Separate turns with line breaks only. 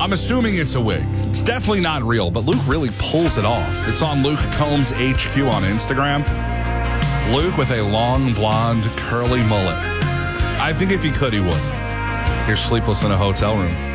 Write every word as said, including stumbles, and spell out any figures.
I'm assuming it's a wig. It's definitely not real, but Luke really pulls it off. It's on Luke Combs H Q on Instagram. Luke with a long, blonde, curly mullet. I think if he could, he would. Here's Sleepless in a Hotel Room.